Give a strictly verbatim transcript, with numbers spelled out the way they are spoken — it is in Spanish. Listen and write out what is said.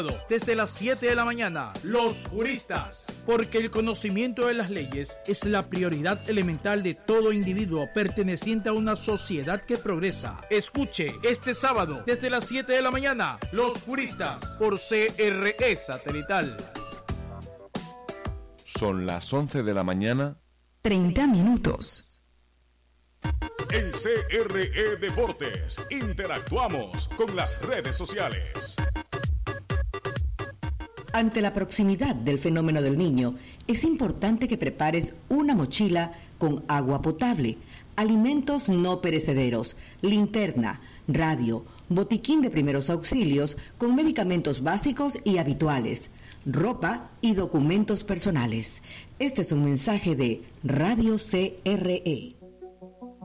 Desde las siete de la mañana, los juristas. Porque el conocimiento de las leyes es la prioridad elemental de todo individuo perteneciente a una sociedad que progresa. Escuche este sábado, desde las siete de la mañana, los juristas, por C R E Satelital. Son las once de la mañana. treinta minutos. En C R E Deportes interactuamos con las redes sociales. Ante la proximidad del fenómeno del Niño, es importante que prepares una mochila con agua potable, alimentos no perecederos, linterna, radio, botiquín de primeros auxilios con medicamentos básicos y habituales, ropa y documentos personales. Este es un mensaje de Radio C R E.